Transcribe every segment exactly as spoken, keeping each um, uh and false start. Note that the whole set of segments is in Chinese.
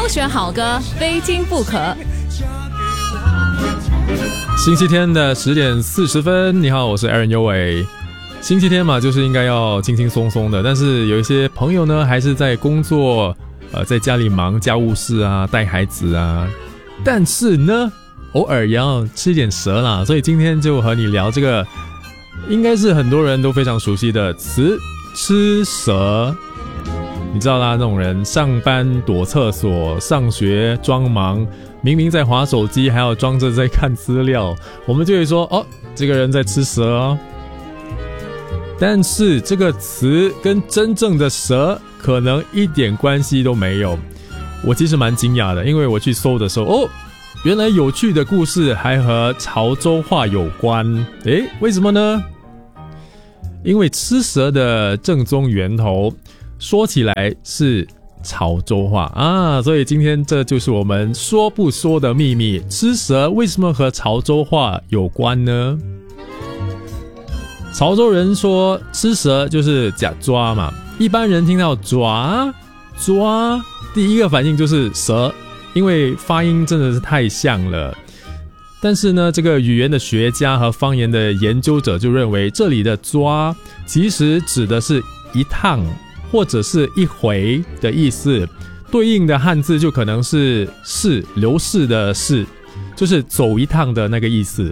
选好歌，非听不可。 星期天的十点四十分，你好，我是 Aaron 优伟。星期天嘛，就是应该要轻轻松松的，但是有一些朋友呢，还是在工作，呃，在家里忙家务事啊，带孩子啊，但是呢，偶尔也要吃一点蛇啦，所以今天就和你聊这个，应该是很多人都非常熟悉的词——吃蛇。你知道啦，那种人上班躲厕所，上学装忙，明明在滑手机，还要装着在看资料，我们就会说哦，这个人在吃蛇哦。但是这个词跟真正的蛇可能一点关系都没有。我其实蛮惊讶的，因为我去搜的时候，哦，原来有趣的故事还和潮州话有关。诶，为什么呢？因为吃蛇的正宗源头说起来是潮州话啊，所以今天这就是我们说不说的秘密。吃蛇为什么和潮州话有关呢？潮州人说吃蛇就是假抓嘛，一般人听到抓抓，第一个反应就是蛇，因为发音真的是太像了。但是呢，这个语言的学家和方言的研究者就认为，这里的抓其实指的是一趟或者是一回的意思，对应的汉字就可能是逝，流逝的逝，就是走一趟的那个意思。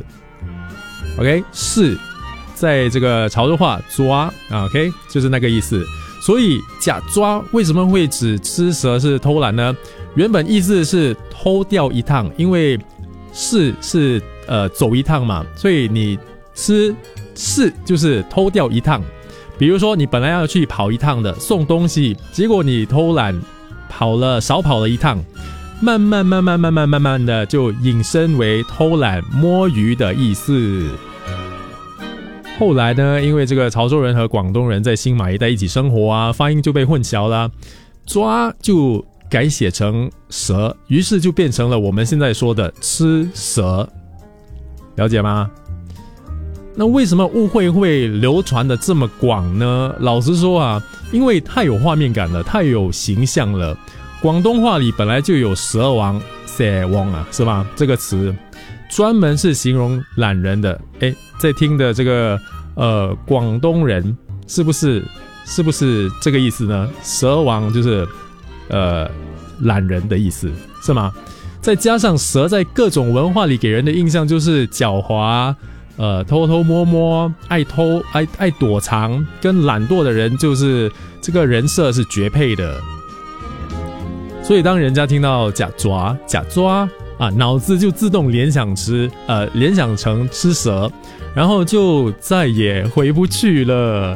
OK， 逝在这个潮州话抓 OK 就是那个意思。所以假抓为什么会指吃蛇是偷懒呢？原本意思是偷掉一趟，因为逝是呃走一趟嘛，所以你吃逝就是偷掉一趟。比如说你本来要去跑一趟的送东西，结果你偷懒跑了少跑了一趟，慢慢慢慢慢慢慢慢的就引申为偷懒摸鱼的意思。后来呢，因为这个潮州人和广东人在新马一带一起生活啊，发音就被混淆了，抓就改写成蛇，于是就变成了我们现在说的吃蛇，了解吗？那为什么误会会流传的这么广呢？老实说啊，因为太有画面感了，太有形象了。广东话里本来就有蛇王、蛇王啊，是吧？这个词专门是形容懒人的。诶，在听的这个呃广东人是不是是不是这个意思呢？蛇王就是呃懒人的意思，是吗？再加上蛇在各种文化里给人的印象就是狡猾。呃，偷偷摸摸，爱偷爱爱躲藏，跟懒惰的人就是这个人设是绝配的。所以当人家听到假抓假抓啊，脑子就自动联想吃呃联想成吃蛇，然后就再也回不去了。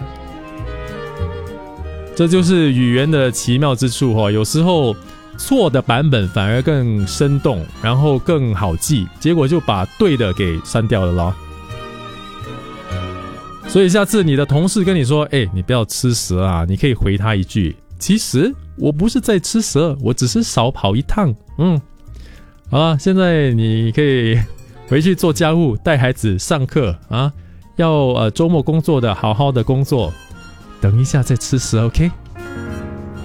这就是语言的奇妙之处哦，有时候错的版本反而更生动，然后更好记，结果就把对的给删掉了咯。所以下次你的同事跟你说，哎，你不要吃蛇啊，你可以回他一句，其实我不是在吃蛇，我只是少跑一趟。嗯，好了，现在你可以回去做家务，带孩子上课啊，要呃周末工作的好好的工作，等一下再吃蛇 OK。